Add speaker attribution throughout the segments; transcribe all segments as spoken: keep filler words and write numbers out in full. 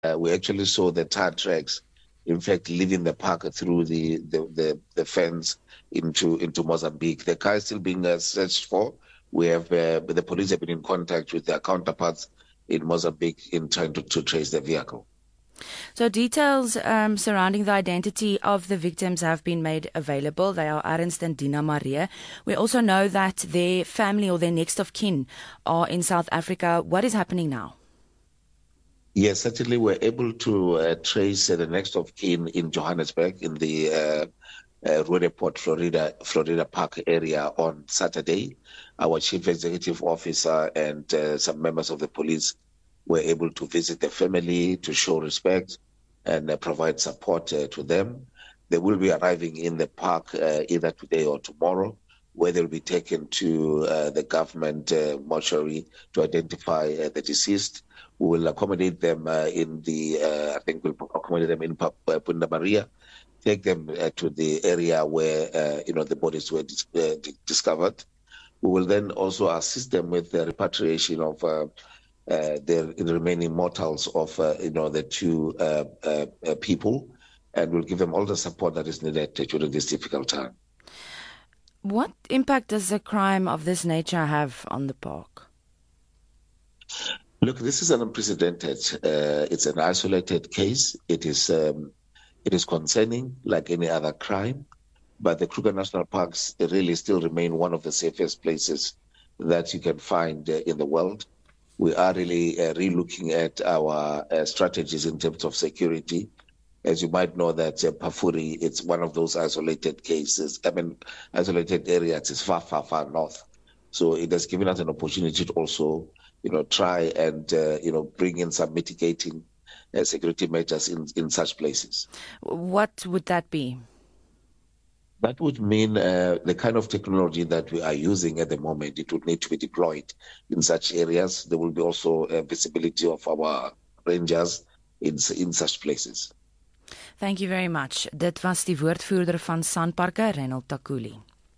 Speaker 1: Uh, we actually saw the tar tracks, in fact, leaving the park through the, the, the, the fence into, into Mozambique. The car is still being uh, searched for. We have, uh, the police have been in contact with their counterparts in Mozambique in trying to, to trace the vehicle.
Speaker 2: So details um, surrounding the identity of the victims have been made available. They are Ernst and Dina Marie. We also know that their family or their next of kin are in South Africa. What is happening now?
Speaker 1: Yes, certainly we're able to uh, trace uh, the next of kin in Johannesburg in the uh, uh, Roodepoort, Florida, Florida Park area on Saturday. Our chief executive officer and uh, some members of the police were able to visit the family to show respect and uh, provide support uh, to them. They will be arriving in the park uh, either today or tomorrow, where they'll be taken to uh, the government uh, mortuary to identify uh, the deceased. We will accommodate them uh, in the, uh, I think we'll accommodate them in Punta Maria, take them uh, to the area where, uh, you know, the bodies were dis uh, discovered. We will then also assist them with the repatriation of uh, uh, the, the remaining mortals of, uh, you know, the two uh, uh, uh, people, and we'll give them all the support that is needed during this difficult time.
Speaker 2: What impact does a crime of this nature have on the park?
Speaker 1: Look, this is an unprecedented, uh, it's an isolated case. It is um, it is concerning like any other crime, but the Kruger National Parks really still remain one of the safest places that you can find uh, in the world. We are really uh, re-looking at our uh, strategies in terms of security. As you might know that uh, Pafuri, it's one of those isolated cases, I mean, isolated areas. It's far, far, far north. So it has given us an opportunity to also, you know, try and, uh, you know, bring in some mitigating uh, security measures in, in such places.
Speaker 2: What would that be?
Speaker 1: That would mean uh, the kind of technology that we are using at the moment, it would need to be deployed in such areas. There will be also uh, visibility of our rangers in, in such places.
Speaker 2: Thank you very much. Dit was die woordvoerder van Sanparke, Reynold Takuli.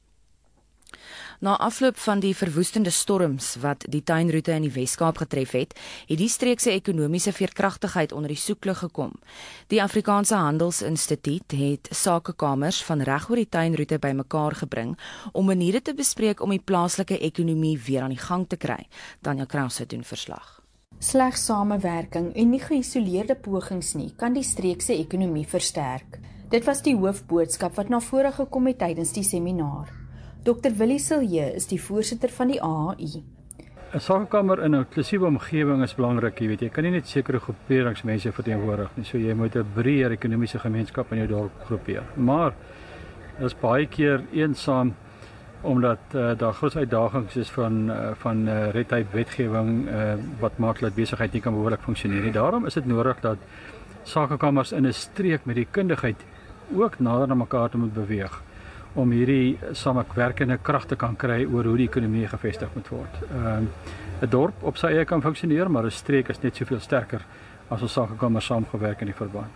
Speaker 2: Na afloop van die verwoestende storms wat die tuinroete in die Weskaap getref het, het die streek se ekonomiese veerkragtigheid onder die soeklig gekom. Die Afrikaanse Handelsinstituut het sakekamers van reg oor die tuinroete bymekaar gebring om maniere te bespreek om die plaaslike ekonomie weer aan die gang te kry. Tanya Krause doen verslag.
Speaker 3: Slegs samewerking en nie geïsoleerde pogings nie kan die streek se ekonomie versterk. Dit was die hoofboodskap wat na vore gekom het tydens die seminaar. Dokter Willie Silje is die voorsitter van die A H I.
Speaker 4: 'n Sakekamer in 'n inklusiewe omgewing is belangrik, jy weet. Jy kan nie net sekere groeperingsmense verteenwoordig nie. So jy moet 'n breër ekonomiese gemeenskap in jou dorp groepeer. Maar is baie keer eensaam omdat uh, daar groot uitdagings is van uh, van uh, redtype wetgewing uh, wat maak dat besigheid nie kan behoorlik funksioneer nie. Daarom is dit nodig dat sakekamers in 'n streek met die kundigheid ook nader aan mekaar te moet beweeg om hierdie samewerkende krag te kan kry oor hoe die ekonomie gevestig moet word. Ehm, 'n dorp op sy eie kan funksioneer, maar 'n streek is net soveel sterker as ons sakekamers saamgewerk in die verband.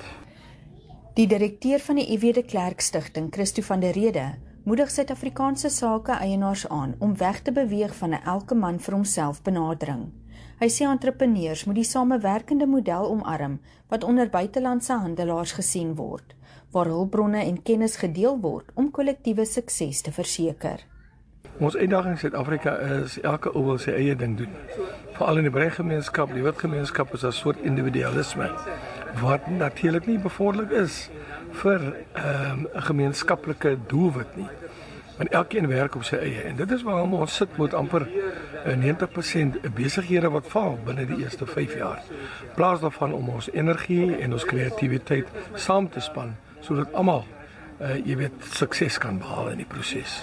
Speaker 3: Die direkteur van die I W de Klerk Stichting, Christo van der Rede, moedig Suid-Afrikaanse sake eienaars aan om weg te beweeg van 'n elke man vir homself benadering. Hy sê entrepreneurs moet die samewerkende model omarm wat onder buitelandse handelaars gesien word, waar hulpbronne en kennis gedeel word om kollektiewe sukses te verseker.
Speaker 5: Ons uitdaging in Suid-Afrika is elke ou wil sy eie ding doen. Veral in die breingemeenskap, die witgemeenskap is 'n soort individualisme wat natuurlik nie bevorderlik is vir 'n um, gemeenskaplike doelwit nie. Want elkeen werk op sy eie en dit is waarom ons sit met amper negentig persent besighede wat val binne die eerste vyf jaar. Plaas daarvan om ons energie en ons kreatiwiteit saam te span sodat almal uh, jy weet sukses kan behaal in die proses.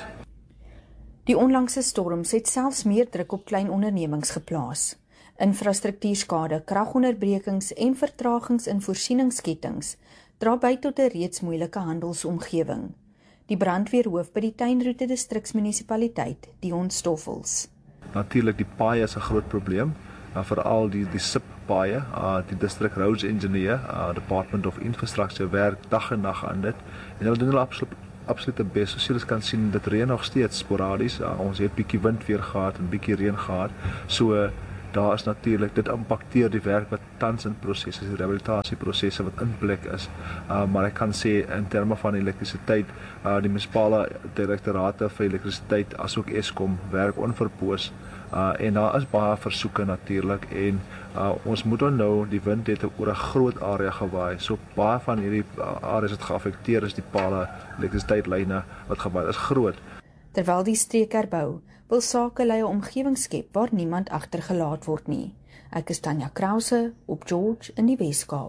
Speaker 3: Die onlangse storms het selfs meer druk op klein ondernemings geplaas. Infrastruktuurskade, kragonderbrekings en vertragings in voorsieningskettings dra by tot 'n reeds moeilike handelsomgewing. Die brandweerhoof by die Tuinroete distriksmunisipaliteit, Dion Stoffels.
Speaker 6: Natuurlik die paaie is 'n groot probleem, uh, veral die die S I P paaie, uh, die District Roads Engineer, uh, Department of Infrastructure werk dag en nag aan dit. En hulle doen hulle absoluut absolute bes. Soos julle kan sien, dit reën nog steeds sporadies. Uh, ons het bietjie wind weer gehad en bietjie reën gehad. So daar is natuurlik dit impakteer die werk wat tans in proses is, die rehabilitasieprosesse wat in plek is. Uh, maar ek kan sê in terme van elektrisiteit, uh, die munisipale direktorate vir elektrisiteit asook Eskom werk onverpoos. Uh, en daar is baie versoeke natuurlik en uh, ons moet onthou die wind het oor 'n groot area gewaai. So baie van hierdie areas wat geaffekteer is, die pale, elektrisiteitslyne wat gewaai is groot.
Speaker 3: Terwyl die streek herbou, wil Sakelei 'n omgewing skep waar niemand agtergelaat word nie. Ek is Tanya Krause op George in die Weskaap.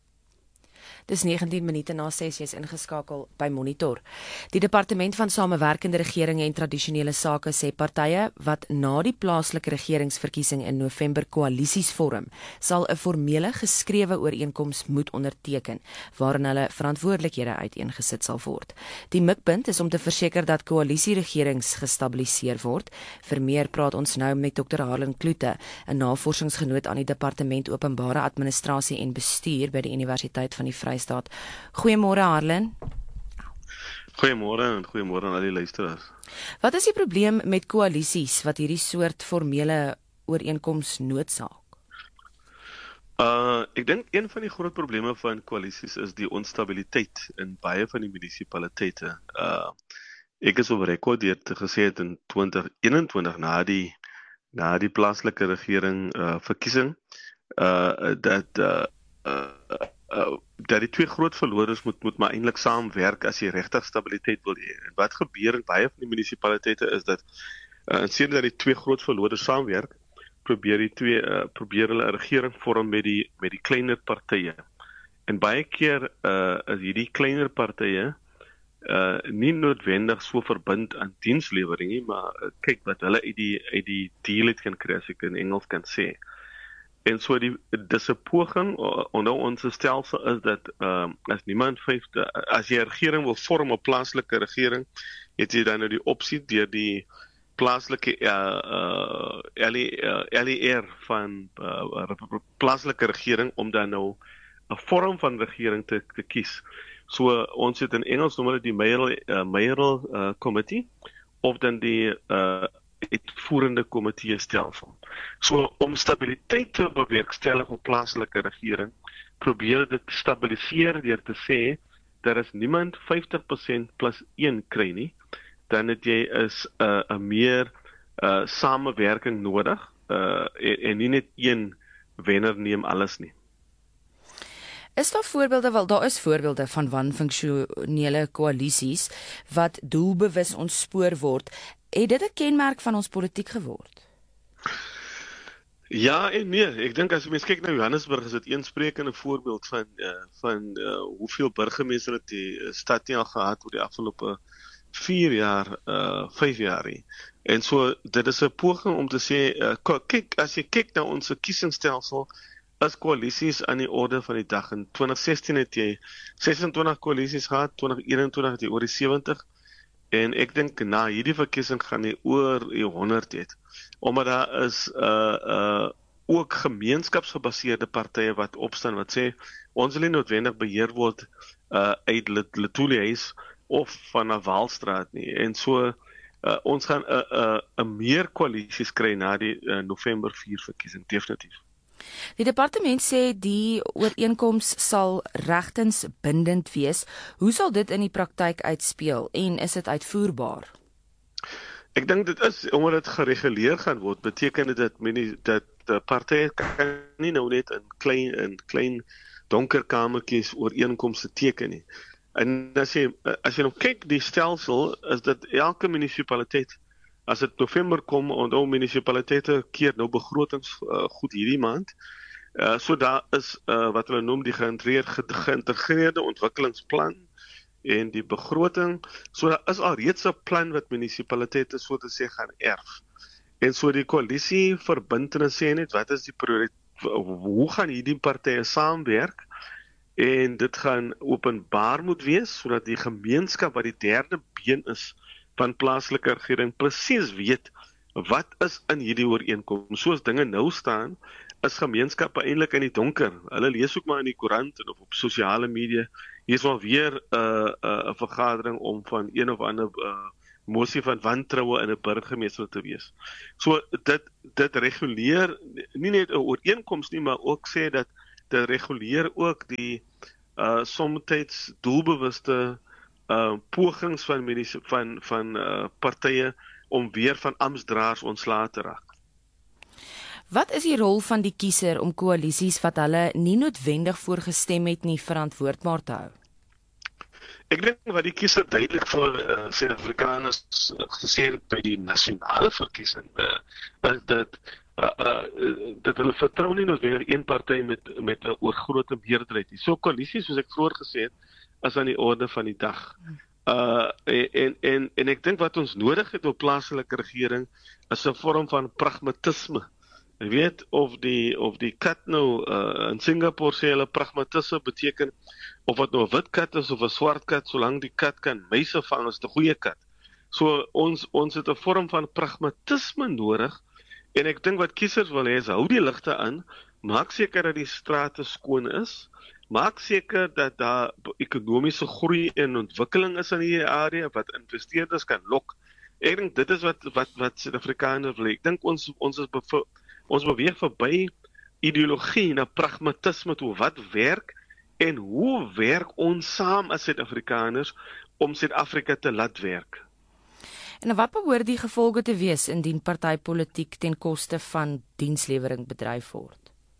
Speaker 2: Dis negentien minute na ses, jy's ingeskakel by Monitor. Die Departement van Samewerkende Regeringe en Tradisionele Sake sê partye wat na die plaaslike regeringsverkiesing in November koalisies vorm, sal 'n formele geskrewe ooreenkoms moet onderteken, waarin hulle verantwoordelikhede uiteengesit sal word. Die mikpunt is om te verseker dat koalisieregerings gestabiliseer word. Vir meer praat ons nou met dokter Harlan Kloete, 'n navorsingsgenoot aan die Departement Openbare Administrasie en Bestuur by die Universiteit van die Vrystaat. Goeiemôre Harlan.
Speaker 7: Goeiemôre en goeiemôre aan al die luisteraars.
Speaker 2: Wat is die probleem met koalisies wat hierdie soort formele ooreenkoms noodsaak?
Speaker 7: Uh, ek dink een van die groot probleme van koalisies is die onstabiliteit in baie van die munisipaliteite. Uh, ek is op rekord deur te gesê het in twintig eenentwintig na die na die plaaslike regering uh, verkiesing uh, dat uh, uh, Uh, dat die twee groot verloders moet, moet maar eintlik saamwerk as jy regtig stabiliteit wil hê. En wat gebeur in baie van die munisipaliteite is dat uh, in steede dat die twee groot verloders saamwerk, probeer die twee uh, probeer hulle 'n regering vorm met die met die kleiner partye. En baie keer uh, is hierdie kleiner partye uh, nie noodwendig so verbind aan dienslewering nie, maar uh, kyk wat hulle uit die uit die deal het kan kry, as ek in Engels kan sê. En so die dis 'n poging onder ons stelsel is dat um, as niemand vyfde as jy 'n regering wil vorm, 'n plaaslike regering, het jy dan nou die opsie deur die plaaslike uh, uh, L E R van uh, plaaslike regering om dan nou 'n vorm van regering te, te kies. So ons het in Engels noem hulle die mayoral uh, mayoral uh, committee of dan die uh, uitvoerende komitee stelsel. So om stabiliteit te bewerkstellig op plaaslike regering, probeer dit stabiliseer deur te sê dat as niemand vyftig persent plus een kry nie, dan het jy is 'n uh, 'n meer uh, samewerking nodig uh, en, en nie net een wenner neem alles nie.
Speaker 2: Is daar voorbeelde, wel daar is voorbeelde van wanfunksionele koalisies wat doelbewus ontspoor word. Het dit 'n kenmerk van ons politiek geword?
Speaker 7: Ja en nee, ek dink as jy mens kyk na Johannesburg, is dit een sprekende voorbeeld van uh, van uh, hoeveel burgemeesters het die stad nie al gehad oor die afgelope vier jaar, uh, vyf jaar nie. En so dit is 'n poging om te sê, uh, kyk as jy kyk na ons verkiesingsstelsel, is koalisies aan die orde van die dag. In twintig sestien het jy ses en twintig koalisies gehad, twintig eenentwintig het jy oor die sewentig. En ek dink na hierdie verkiesing gaan jy oor die honderd het. Omdat daar is uh uh ook gemeenskapsgebaseerde partye wat opstaan wat sê ons wil nie noodwendig beheer word uh uit Letoile huis of van 'n Waalstraat nie. En so uh, ons gaan 'n uh, 'n uh, 'n meer koalisies kry na die uh, November vier verkiesing definitief.
Speaker 2: Die departement sê die ooreenkoms sal regtens bindend wees. Hoe sal dit in die praktyk uitspeel en is dit uitvoerbaar?
Speaker 7: Ek dink dit is, omdat dit gereguleer gaan word, beteken dit dat dat die partye kan nie nou net in klein in klein donker kamertjies ooreenkomste teken nie. En as jy as jy nou kyk die stelsel, is dit elke munisipaliteit, as dit November kom, onthou munisipaliteite keer nou begrotings uh, goed hierdie maand. Uh, so daar is uh, wat hulle noem die geïntegreerde ontwikkelingsplan en die begroting. So daar is al reeds 'n plan wat munisipaliteite so te sê gaan erf. En so die koalisie verbintenis sê net wat is die prioriteit, hoe gaan hierdie partye saamwerk? En dit gaan openbaar moet wees sodat die gemeenskap wat die derde been is van plaaslike regering presies weet wat is in hierdie ooreenkoms. Soos dinge nou staan, is gemeenskappe eintlik in die donker. Hulle lees ook maar in die koerant en of op sosiale media, hier is wel weer 'n uh, uh, 'n vergadering om van een of ander uh, mosie van wantroue in 'n burgemeester te wees. So dit dit reguleer nie net 'n ooreenkoms nie, maar ook sê dat dit reguleer ook die uh soms doelbewuste uh pogings van medisy, van van uh, partye om weer van amptdraers ontslae te raak.
Speaker 2: Wat is die rol van die kiezer om koalisies wat hulle nie noodwendig voorgestem het nie verantwoordbaar te hou?
Speaker 7: Ek dink wat die kiezer duidelik vir uh, Suid-Afrikaners uh, gesê het by die nasionale verkiesing uh, is dat uh, uh, dat hulle vertrou nie noodwendig een party met met 'n oorgrote meerderheid nie. So koalisies, soos ek vroeër gesê het, is aan die orde van die dag. Uh, en, en, en ek dink wat ons nodig het op plaaslike regering is 'n vorm van pragmatisme. Jy weet, of die, of die kat nou, uh, in Singapore sê hulle pragmatisme beteken, of wat nou 'n wit kat is of 'n swart kat, solank die kat kan meise vang, is 'n goeie kat. So ons, ons het 'n vorm van pragmatisme nodig, en ek dink wat kiesers wil hê is, hou die ligte aan, maak seker dat die strate skoon is, maak seker dat daar ekonomiese groei en ontwikkeling is in die area, wat investeerders kan lok. Ek dink dit is wat wat wat Suid-Afrikaners wil. Ek dink ons ons is bev ons beweeg verby ideologie na pragmatisme toe. Wat werk en hoe werk ons saam as Suid-Afrikaners om Suid-Afrika te laat werk?
Speaker 2: En wat behoort die gevolge te wees indien partytetiek ten koste van dienslewering bedryf word?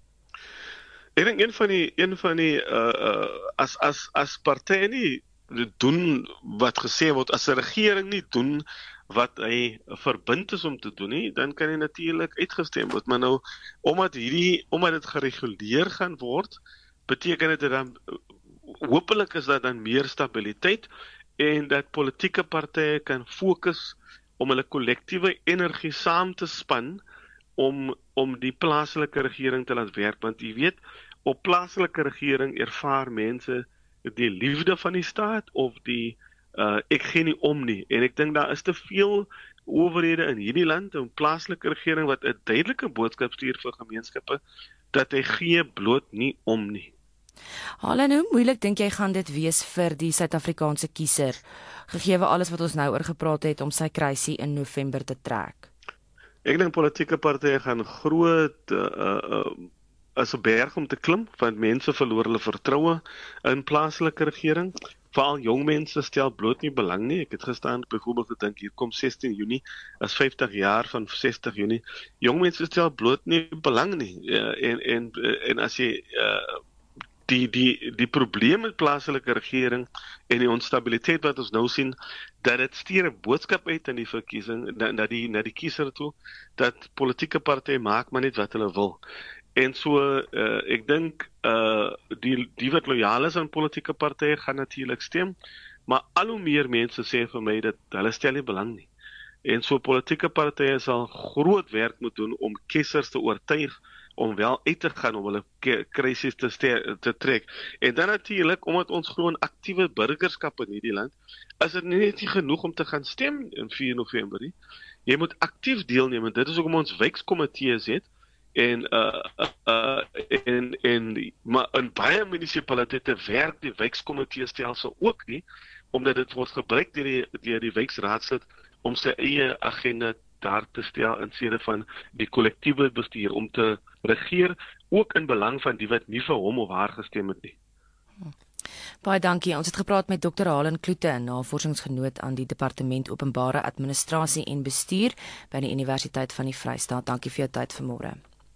Speaker 7: Ek dink een van die een van die uh, uh, as as as partye nie doen wat gesê word, as 'n regering nie doen wat hy verbind is om te doen nie, dan kan hy natuurlik uitgestem word. Maar nou omdat hierdie omdat dit gereguleer gaan word, beteken dit dan hopelik is dat dan meer stabiliteit en dat politieke partye kan fokus om hulle kollektiewe energie saam te span om om die plaaslike regering te laat werk, want jy weet, op plaaslike regering ervaar mense die liefde van die staat of die uh, ek gee nie om nie, en ek dink daar is te veel owerhede in hierdie land, 'n plaaslike regering wat 'n duidelike boodskap stuur vir gemeenskappe, dat hy gee bloot nie om nie.
Speaker 2: Halen, hoe moeilik dink jy gaan dit wees vir die Suid-Afrikaanse kiezer, gegee alles wat ons nou oor gepraat het, om sy kruisie in November te trek?
Speaker 7: Ek dink politieke partye gaan groot uh, uh, as 'n berg om te klim, want mense verloor hulle vertroue in plaaslike regering. Veral jong mense stel bloot nie belang nie. Ek het gestaan byvoorbeeld gedink, hier kom sestien Junie, as vyftig jaar van sestig Junie. Jong mense stel bloot nie belang nie. Uh, en, en, en as jy uh, die die die probleem met plaaslike regering en die onstabiliteit wat ons nou sien, dat dit stuur 'n boodskap uit in die verkiesing na, na die na die kiezer toe, dat politieke partye maak maar net wat hulle wil. En so uh, ek dink uh, die die wat lojaal is aan politieke partye gaan natuurlik stem, maar al hoe meer mense sê vir my dat hulle stel nie belang nie. En so politieke partye sal groot werk moet doen om kiesers te oortuig om wel uit te gaan, om hulle krisis te, te trek. En dan natuurlik, omdat ons glo in aktiewe burgerskap in hierdie land, is dit net nie genoeg om te gaan stem in vier November nie. Jy moet aktief deelneem, en dit is ook om ons wijkskomitees het, en, uh, uh, en, en maar in baie munisipaliteite werk die wijkskomitee stelsel ook nie, omdat dit word gebruik deur die, deur die wijksraadslid om sy eie agenda daar te stel in steede van die kollektiewe bestuur, om te regeer, ook in belang van die wat nie vir hom of haar gestem het nie.
Speaker 2: Baie dankie. Ons het gepraat met dokter Halen Kloete, 'n navorsingsgenoot aan die Departement Openbare Administrasie en Bestuur by die Universiteit van die Vrystaat. Dankie vir jou tyd vanmôre.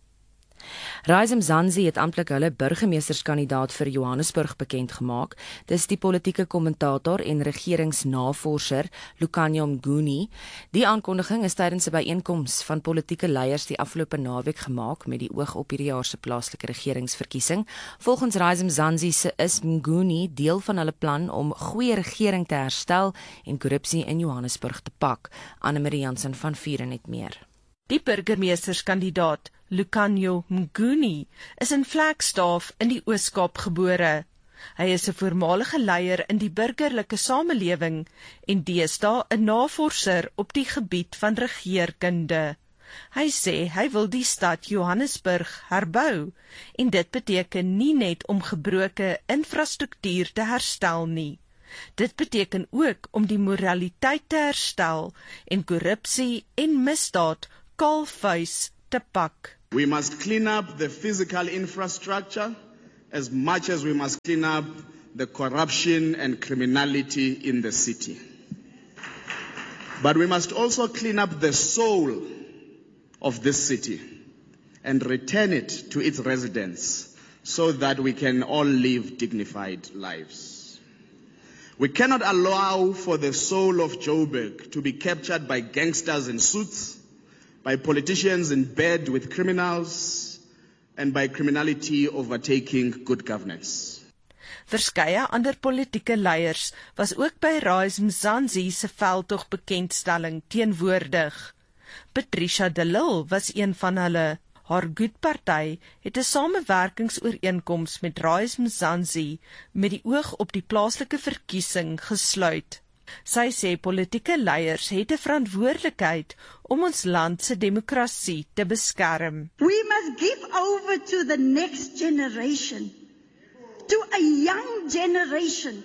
Speaker 2: Rise Mzansi het amptelik hulle burgemeesterskandidaat vir Johannesburg bekend gemaak. Dis die politieke kommentator en regeringsnavorser Lucanio Mnguni. Die aankondiging is tydens 'n byeenkoms van politieke leiers die afgelope naweek gemaak met die oog op hierdie jaar se plaaslike regeringsverkiesing. Volgens Rise Mzansi se is Mnguni deel van hulle plan om goeie regering te herstel en korrupsie in Johannesburg te pak. Anne-Marie Jansen van Vuren net meer.
Speaker 8: Die burgemeesterskandidaat Lucanio Mnguni is in Flagstaff in die Oos-Kaap gebore. Hy is 'n voormalige leier in die burgerlike samelewing en deesdae 'n navorser op die gebied van regeringskunde. Hy sê hy wil die stad Johannesburg herbou en dit beteken nie net om gebroke infrastruktuur te herstel nie. Dit beteken ook om die moraliteit te herstel en korrupsie en misdaad kaalvuis te pak.
Speaker 9: We must clean up the physical infrastructure as much as we must clean up the corruption and criminality in the city. But we must also clean up the soul of this city and return it to its residents so that we can all live dignified lives. We cannot allow for the soul of Joburg to be captured by gangsters in suits, by politicians in bed with criminals, and by criminality overtaking good governance.
Speaker 8: Verskeie ander politieke leiers was ook by Rise Mzansi se veldtog bekendstelling teenwoordig. Patricia de Lille was een van hulle. Haar Good-party het 'n samewerkingsooreenkoms met Rise Mzansi met die oog op die plaaslike verkiesing gesluit. Sy sê politieke leiers het 'n verantwoordelikheid om ons land se demokrasie te beskerm.
Speaker 10: We must give over to the next generation, to a young generation.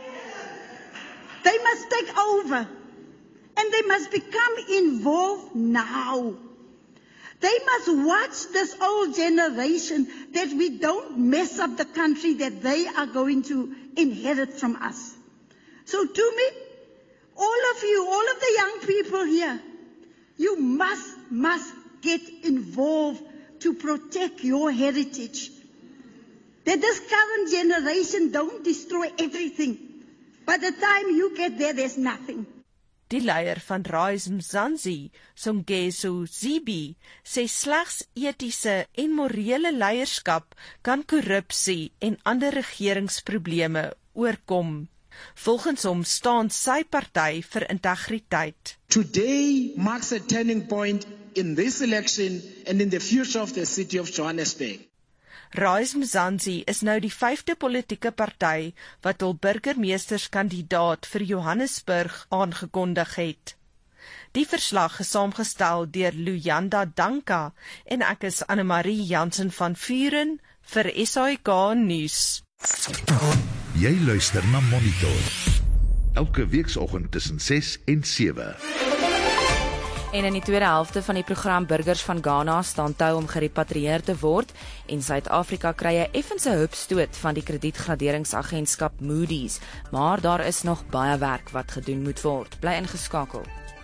Speaker 10: They must take over and they must become involved now. They must watch this old generation that we don't mess up the country that they are going to inherit from us. So to me, all of you, all of the young people here, you must, must get involved to protect your heritage. That this current generation don't destroy everything. By the time you get there, there's nothing.
Speaker 8: Die leier van Rise Mzansi, Songezo Zibi, sê slegs etiese en morele leierskap kan korrupsie en ander regeringsprobleme oorkom. Volgens hom staan sy party vir integriteit.
Speaker 11: Today marks a turning point in this election and in the future of the city of Johannesburg.
Speaker 8: Rise Mzansi is nou die vyfde politieke party wat hul burgemeesterskandidaat vir Johannesburg aangekondig het. Die verslag is saamgestel deur Luyanda Danka en ek is Annemarie Jansen van Vuren vir S A I K nuus.
Speaker 12: Jy luister na Monitor. Elke weekoggend tussen ses en sewe.
Speaker 2: En in die tweede helfte van die program Burgers van Ghana staan tou om gerepatrieer te word en Suid-Afrika kry 'n effense hupstoot van die kredietgraderingsagentskap Moody's, maar daar is nog baie werk wat gedoen moet word. Bly ingeskakel.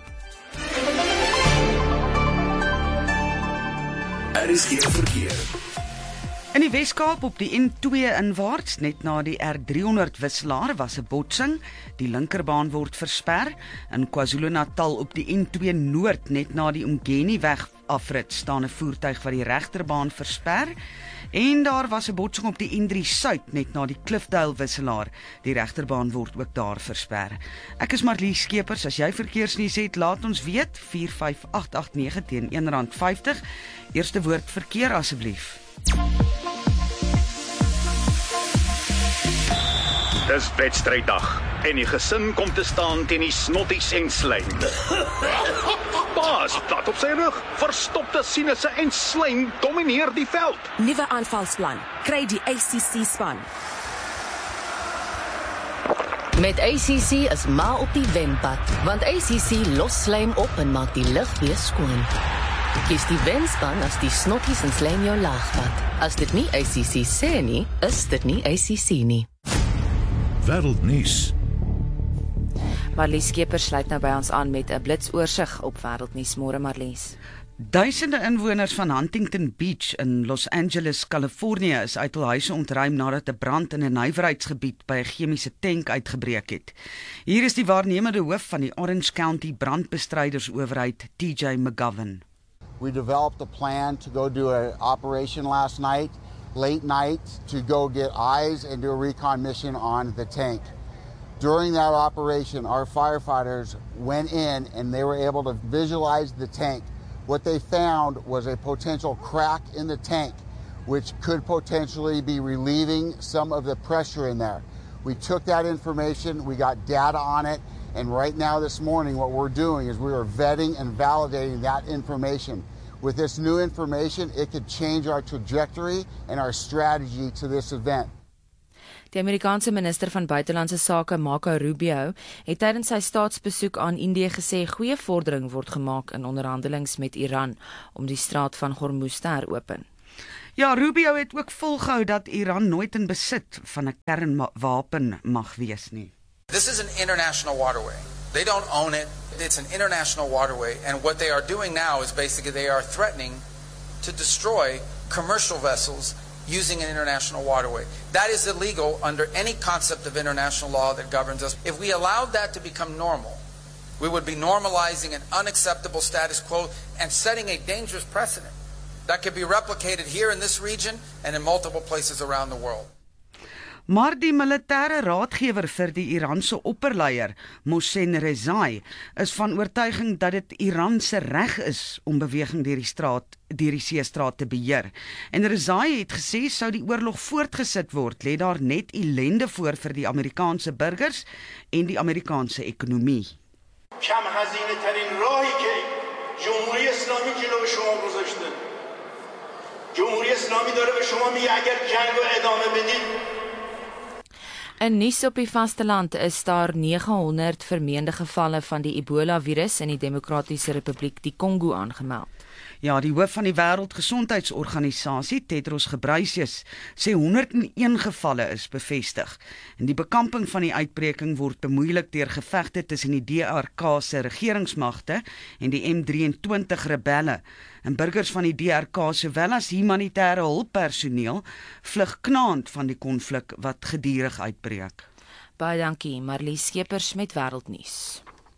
Speaker 12: Er is geen verkeer.
Speaker 13: In die Weskaap op die N twee inwaarts, net na die R driehonderd wisselaar, was 'n botsing. Die linkerbaan word versper. In KwaZulu-Natal op die N twee Noord, net na die Umgeni weg afrit, staan 'n voertuig wat die regterbaan versper. En daar was 'n botsing op die N drie Suid, net na die Klifdale wisselaar. Die regterbaan word ook daar versper. Ek is Marlies Skeepers. As jy verkeersnuus het, laat ons weet. vier vyf agt agt nege teen een rand vyftig. Eerste woord verkeer asseblief.
Speaker 14: Dis wedstryddag en die gesin kom te staan teen die snotties en slijm. Baas plat op sy rug, verstopte sinusse en slijm domineer die veld.
Speaker 15: Nuwe aanvalsplan, kry die A C C span.
Speaker 16: Met A C C is ma op die wenpad, want A C C los slijm op en maak die lug weer skoon. Kies die wenspan as die snotties en slijm jou laagvat. As dit nie A C C sê nie, is dit nie A C C nie.
Speaker 12: Wêreldnuus.
Speaker 2: Marlies Skeepers sluit nou by ons aan met 'n blitsoorsig op Wêreldnuus. Môre Marlies.
Speaker 13: Duisende inwoners van Huntington Beach in Los Angeles, Kalifornië is uit hul huise ontruim nadat 'n brand in 'n nywerheidsgebied by 'n chemiese tank uitgebreek het. Hier is die waarnemende hoof van die Orange County brandbestrydersowerheid, T J McGovern.
Speaker 17: We developed a plan to go do an operation last night, late night, to go get eyes and do a recon mission on the tank. During that operation, our firefighters went in and they were able to visualize the tank. What they found was a potential crack in the tank, which could potentially be relieving some of the pressure in there. We took that information, we got data on it, and right now this morning what we're doing is we are vetting and validating that information. With this new information, it could change our trajectory and our strategy to this event.
Speaker 2: Die Amerikaanse minister van buitelandse sake, Marco Rubio, het tydens sy staatsbesoek aan Indië gesê goeie vordering word gemaak in onderhandelings met Iran om die straat van Hormuz te heropen.
Speaker 13: Ja, Rubio het ook volgehou dat Iran nooit in besit van 'n kernwapen mag wees nie.
Speaker 18: This is an international waterway. They don't own it. It's an international waterway, and what they are doing now is basically they are threatening to destroy commercial vessels using an international waterway. That is illegal under any concept of international law that governs us. If we allowed that to become normal, we would be normalizing an unacceptable status quo and setting a dangerous precedent that could be replicated here in this region and in multiple places around the world.
Speaker 13: Maar die militêre raadgewer vir die Iranse opperleier, Mohsen Rezai, is van oortuiging dat dit Iran se reg is om beweging deur die straat, deur die seestraat te beheer. En Rezai het gesê sou die oorlog voortgesit word, lê daar net ellende voor vir die Amerikaanse burgers en die Amerikaanse ekonomie.
Speaker 19: کم هزینه ترین راهی که جمهوری اسلامی جلوی شما گذاشته. جمهوری اسلامی داره به شما میگه اگر جنگ رو ادامه بدید.
Speaker 2: In nuus op die vasteland is daar negenhonderd vermeende gevalle van die Ebola-virus in die Demokratiese Republiek die Kongo aangemeld.
Speaker 13: Ja, die hoof van die Wêreldgesondheidsorganisasie, Tedros Ghebreyesus, sê honderd en een gevalle is bevestig. En die bekamping van die uitbreking word bemoeilik deur gevegte tussen die D R K se regeringsmagte en die M drieëntwintig rebelle. En burgers van die D R K sowel as humanitêre hulppersoneel vlug knaand van die konflik wat gedurig uitbreek.
Speaker 2: Baie dankie, Marlies Skeepers met Wêreldnuus.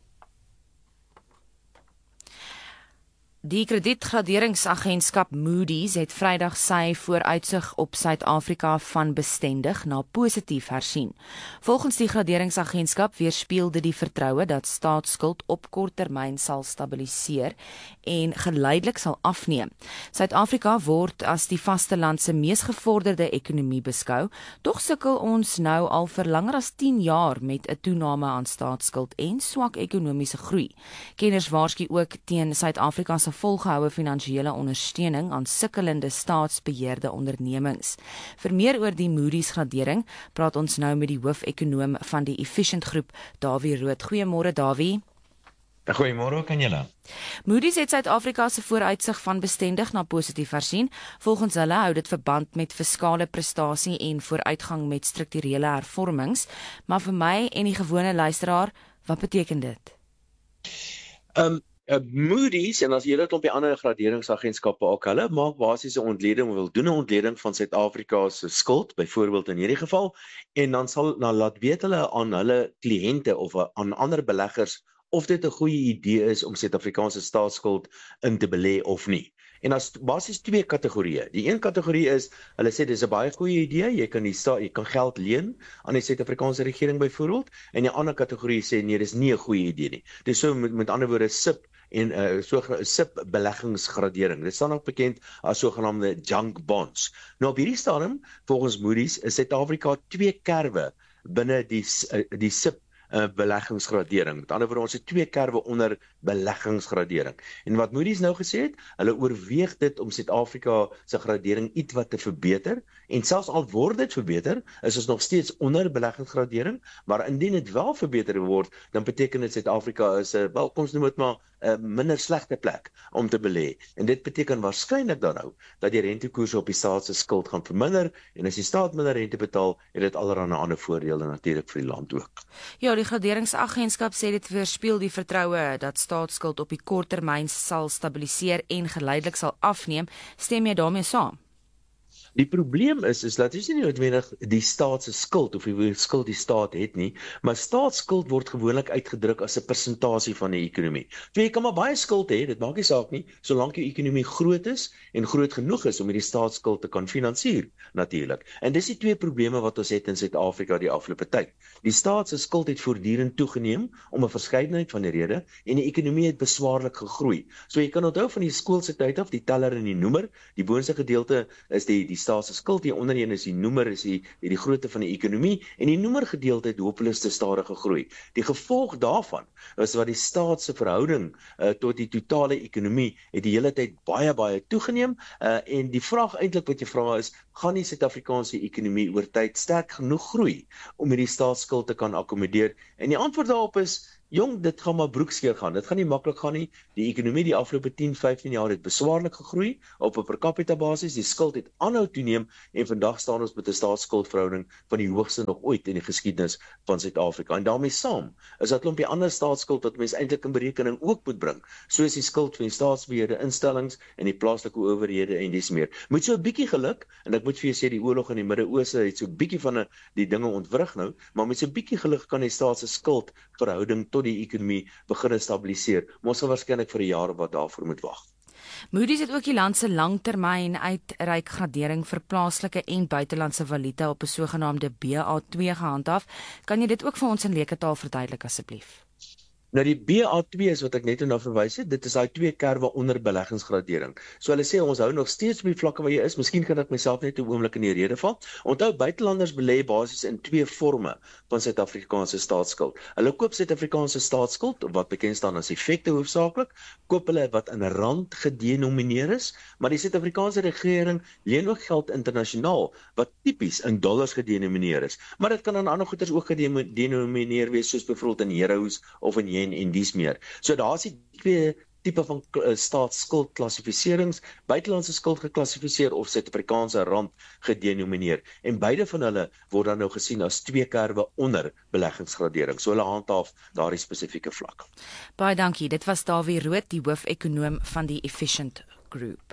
Speaker 2: Die kredietgraderingsagentskap Moody's het Vrydag sy vooruitsig op Suid-Afrika van bestendig na positief hersien. Volgens die graderingsagentskap weerspieël dit die vertroue dat staatsskuld op korttermyn sal stabiliseer en geleidelik sal afneem. Suid-Afrika word as die vasteland se mees gevorderde ekonomie beskou, tog sukkel ons nou al vir langer as tien jaar met 'n toename aan staatsskuld en swak ekonomiese groei. Kenners waarsku ook teen Suid-Afrika se volgehoue finansiële ondersteuning aan sukkelende staatsbeheerde ondernemings. Vir meer oor die Moody's gradering, praat ons nou met die hoofekonoom van die Efficient Groep, Dawie Rood. Goeiemôre Dawie.
Speaker 20: Goeiemôre, kan julle?
Speaker 2: Moody's het Suid-Afrika se vooruitsig van bestendig na positief hersien. Volgens hulle hou dit verband met fiskale prestasie en vooruitgang met strukturele hervormings. Maar vir my en die gewone luisteraar, wat beteken dit?
Speaker 20: Um, Uh, Moody's en as jy dit op die ander graderingsagentskappe ook, hulle maak basiese ontleding, wil doen 'n ontleding van Suid-Afrika se skuld, byvoorbeeld in hierdie geval, en dan sal dan laat weet hulle aan hulle kliënte of aan ander beleggers of dit 'n goeie idee is om Suid-Afrikaanse staatsskuld in te belê of nie. En as basies twee kategorieë. Die een kategorie is, hulle sê dis 'n baie goeie idee, jy kan die sta, jy kan geld leen aan die Suid-Afrikaanse regering byvoorbeeld, en die ander kategorie sê nee, dis nie 'n goeie idee nie. Dis so met, met ander woorde S I P en uh, so S I P beleggingsgradering. Dit staan ook bekend as sogenaamde junk bonds. Nou op hierdie stadium, volgens Moody's, is Suid-Afrika twee kerwe binne die uh, die S I P Uh, beleggingsgradering. Met ander woorde, ons het twee kerwe onder beleggingsgradering. En wat Moody's nou gesê het, hulle oorweeg dit om Suid-Afrika se gradering iets wat te verbeter, en selfs al word dit verbeter, is ons nog steeds onder beleggingsgradering, maar indien dit wel verbeter word, dan beteken dit Suid-Afrika is 'n uh, wel, kom ons noem dit maar 'n uh, minder slegte plek om te belê. En dit beteken waarskynlik dan nou dat die rentekoerse op die staat se skuld gaan verminder, en as die staat minder rente betaal, het dit allerlei ander voordele natuurlik vir die land ook.
Speaker 2: Ja, die graderingsagentskap sê dit weerspieël die vertroue dat staatsskuld op die korttermyn sal stabiliseer en geleidelik sal afneem. Stem jy daarmee saam?
Speaker 20: Die probleem is, is dat is nie noodwendig die staat se skuld of die skuld die staat het nie, maar staatsskuld word gewoonlik uitgedruk as 'n persentasie van die ekonomie. So jy kan maar baie skuld hê, dit maak nie saak nie, solank jou ekonomie groot is en groot genoeg is om hierdie staatsskuld te kan finansier, natuurlik. En dis die twee probleme wat ons het in Suid-Afrika die afgelope tyd. Die staat se skuld het voortdurend toegeneem om 'n verskeidenheid van die redes en die ekonomie het beswaarlik gegroei. So jy kan onthou van die skoolse tyd af, die teller en die noemer, die boonste gedeelte is die die staat se skuld, die onder een is die noemer, is die, die, die grootte van die ekonomie, en die noemergedeelte het hopeloos te stadige groei. Die gevolg daarvan is wat die staat se verhouding uh, tot die totale ekonomie het die hele tyd baie, baie toegeneem, uh, en die vraag eintlik wat jy vra is, gaan die Suid-Afrikaanse ekonomie oor tyd sterk genoeg groei om hierdie staatsskuld te kan akkommodeer? En die antwoord daarop is, jong, dit gaan maar broekskeer gaan. Dit gaan nie maklik gaan nie. Die ekonomie die afgelope tien, vyftien jaar het beswaarlik gegroei op 'n per capita basis. Die skuld het aanhou toeneem en vandag staan ons met 'n staatsskuldverhouding van die hoogste nog ooit in die geskiedenis van Suid-Afrika. En daarmee saam is dat 'n klompie ander staatsskuld wat mense eintlik in berekening ook moet bring, soos die skuld van die staatsbeheerde instellings en die plaaslike owerhede en dis meer. Moet so 'n bietjie geluk, en ek moet vir jou sê die oorlog in die Midde-Ooste het so 'n bietjie van 'n die dinge ontwrig nou, maar met so 'n bietjie geluk kan die staat se skuldverhouding tot die ekonomie begin stabiliseer. Maar ons sal waarskynlik vir 'n jaar wat daarvoor moet wag.
Speaker 2: Moody's het ook die land se langtermyn uitreik gradering vir plaaslike en buitelandse valuta op 'n sogenaamde B A twee gehandhaaf. Kan jy dit ook vir ons in leeketaal verduidelik asseblief?
Speaker 20: Nou die B A twee is wat ek net nou verwys het, dit is daai twee kerwe onder beleggingsgradering. So hulle sê ons hou nog steeds op die vlakke waar jy is, miskien kan ek myself net 'n oomblik in die rede val. Onthou, buitelanders belê basies in twee forme van Suid-Afrikaanse staatsskuld. Hulle koop Suid-Afrikaanse staatsskuld, wat bekend staan as effekte hoofsaaklik, koop hulle wat in rand gedenomineer is, maar die Suid-Afrikaanse regering leen ook geld internasionaal, wat tipies in dollars gedenomineer is. Maar dit kan aan ander goederes ook gedenomineer wees, soos byvoorbeeld in euros of in yen en dies meer. So daar is die twee tipe van staatsskuldklassifiserings, buitelandse skuld geklassifiseer of Suid-Afrikaanse rand gedenomineer. En beide van hulle word dan nou gesien as twee kerwe onder beleggingsgradering. So hulle handhaaf daardie spesifieke vlak.
Speaker 2: Baie dankie. Dit was Dawie Rood, die hoofekonoom van die Efficient Group.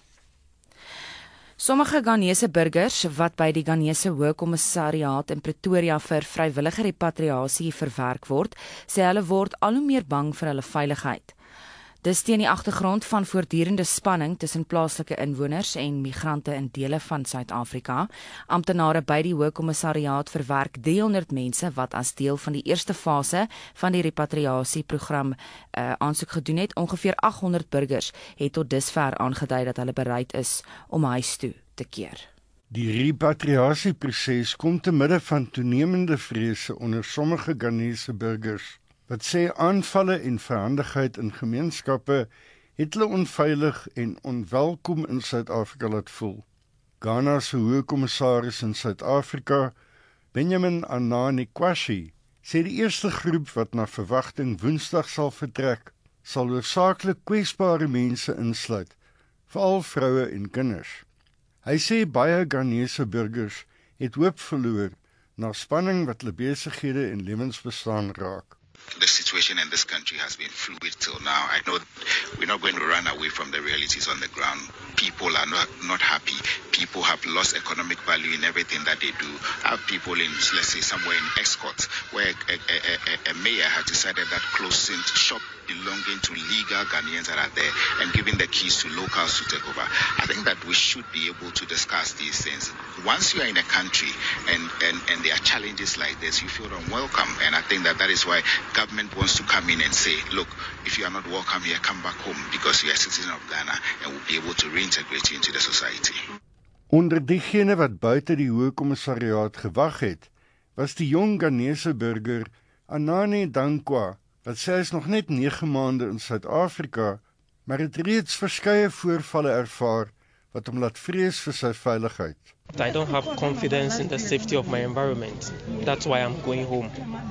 Speaker 2: Sommige Ghanese burgers wat by die Ghanese Hoogkommissariaat in Pretoria vir vrywillige repatriasie verwerk word, sê hulle word al hoe meer bang vir hulle veiligheid. Dis teen die agtergrond van voortdurende spanning tussen plaaslike inwoners en migrante in dele van Suid-Afrika. Amptenare by die Hoogkommissariaat verwerk driehonderd mense wat as deel van die eerste fase van die repatriasieprogram uh, aansoek gedoen het. Ongeveer aghonderd burgers het tot dusver aangedui dat hulle bereid is om huis toe te keer.
Speaker 21: Die repatriasieproses kom te midde van toenemende vrese onder sommige Ghanese burgers, wat sê aanvalle en verhandigheid in gemeenskappe het hulle onveilig en onwelkom in Suid-Afrika laat voel. Ghana se hoofkommissaris in Suid-Afrika, Benjamin Anani-Kwashi, sê die eerste groep wat na verwagting Woensdag sal vertrek, sal hoofsaaklik kwesbare mense insluit, veral vroue en kinders. Hy sê baie Ghanese burgers het hoop verloor na spanning wat hulle besighede en lewensbestaan raak.
Speaker 22: The situation in this country has been fluid till now. I know we're not going to run away from the realities on the ground. People are not, not happy. People have lost economic value in everything that they do. I have people in, let's say, somewhere in Escort, where a, a, a, a mayor has decided that closing shop belonging to legal Ghanaians that are there and giving the keys to locals to take over. I think that we should be able to discuss these things. Once you are in a country and, and, and there are challenges like this, you feel unwelcome. And I think that that is why government wants to come in and say, look, if you are not welcome here, come back home because you are a citizen of Ghana and we'll be able to reintegrate you into the society.
Speaker 21: Onder diegene wat buite die Hoogkommissariaat gewag het, was die jong Ghanese burger Anani Dankwa, wat sê hy is nog net nege maande in Suid-Afrika, maar het reeds verskeie voorvalle ervaar wat hom laat vrees vir sy veiligheid.
Speaker 23: I don't have confidence in the safety of my environment. That's why I'm going home.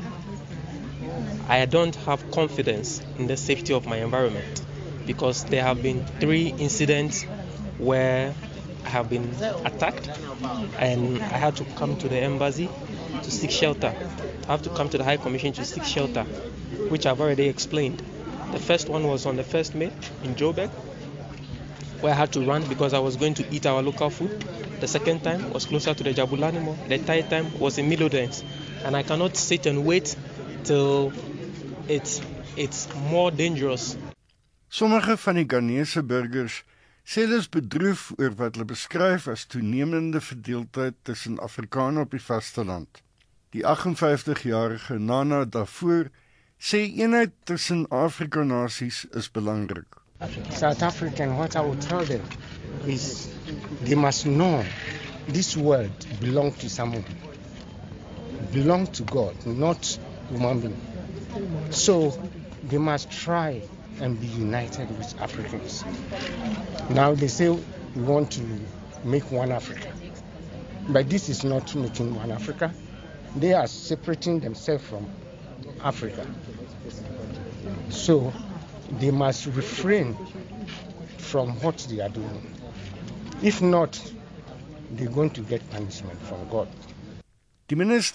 Speaker 23: I don't have confidence in the safety of my environment because there have been three incidents where I have been attacked and I had to come to the embassy to seek shelter. I have to come to the High Commission to seek shelter, which I've already explained. The first one was on the first of May in Joburg, where I had to run because I was going to eat our local food. The second time was closer to the Jabulani Mall. The third time was in Middledens. And I cannot sit and wait till it's, it's more dangerous.
Speaker 21: Sommige van die Ghanese burgers sê hulle is bedroef oor wat hulle beskryf as toenemende verdeeldheid tussen Afrikane op die vasteland. Die agt-en-vyftig-jarige Nana Dafour sê eenheid tussen Afrika-nasies is belangrik.
Speaker 24: South African, what I would tell them is they must know
Speaker 1: this world belongs to someone, belongs to God, not human being. So they must try and be united with Africans. Now they say we want to make one Africa, but this is not making one Africa. They are separating themselves from Africa. So they must refrain from what they are doing. If not, they're going to get punishment from God.
Speaker 21: Die minister